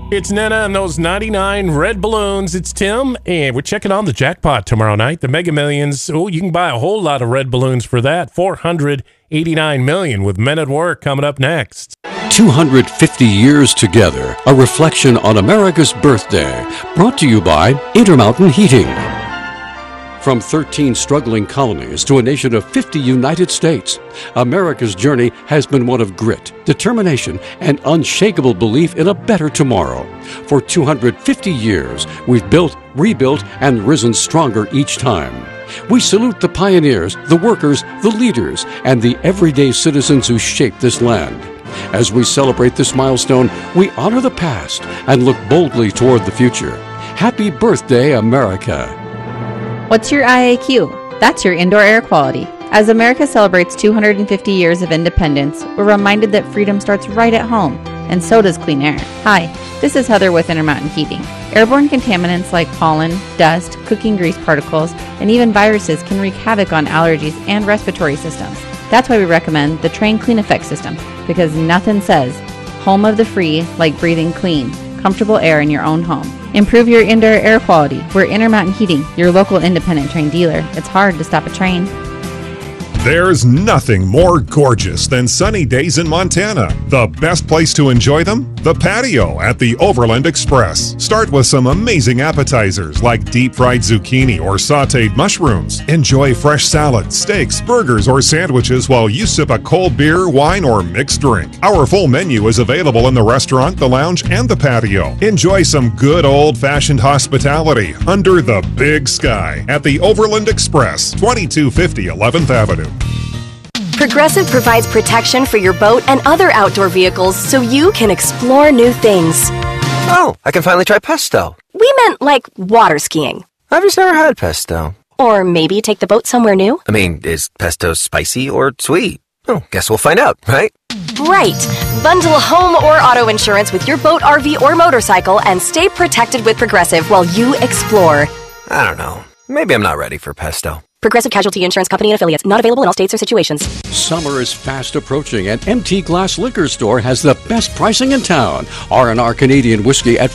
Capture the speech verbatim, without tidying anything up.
It's Nana and those ninety-nine red balloons. It's Tim, and we're checking on the jackpot tomorrow night. The Mega Millions. Oh, you can buy a whole lot of red balloons for that. four hundred eighty-nine million with Men at Work coming up next. two hundred fifty years together, a reflection on America's birthday. Brought to you by Intermountain Heating. From thirteen struggling colonies to a nation of fifty United States, America's journey has been one of grit, determination, and unshakable belief in a better tomorrow. For two hundred fifty years, we've built, rebuilt, and risen stronger each time. We salute the pioneers, the workers, the leaders, and the everyday citizens who shaped this land. As we celebrate this milestone, we honor the past and look boldly toward the future. Happy birthday, America! What's your I A Q? That's your indoor air quality. As America celebrates two hundred fifty years of independence, we're reminded that freedom starts right at home, and so does clean air. Hi, this is Heather with Intermountain Heating. Airborne contaminants like pollen, dust, cooking grease particles, and even viruses can wreak havoc on allergies and respiratory systems. That's why we recommend the Train Clean Effect system, because nothing says home of the free like breathing clean, comfortable air in your own home. Improve your indoor air quality. We're Intermountain Heating, your local independent train dealer. It's hard to stop a train. There's nothing more gorgeous than sunny days in Montana. The best place to enjoy them? The patio at the Overland Express. Start with some amazing appetizers like deep-fried zucchini or sautéed mushrooms. Enjoy fresh salads, steaks, burgers, or sandwiches while you sip a cold beer, wine, or mixed drink. Our full menu is available in the restaurant, the lounge, and the patio. Enjoy some good old-fashioned hospitality under the big sky at the Overland Express, twenty-two fifty eleventh Avenue. Progressive provides protection for your boat and other outdoor vehicles so you can explore new things. Oh, I can finally try pesto. We meant like water skiing. I've just never had pesto. Or maybe take the boat somewhere new. I mean, is pesto spicy or sweet? Oh, guess we'll find out, right? Right. Bundle home or auto insurance with your boat, R V, or motorcycle and stay protected with Progressive while you explore. I don't know. Maybe I'm not ready for pesto. Progressive Casualty Insurance Company and affiliates. Not available in all states or situations. Summer is fast approaching, and M T Glass Liquor Store has the best pricing in town. R and R Canadian Whiskey at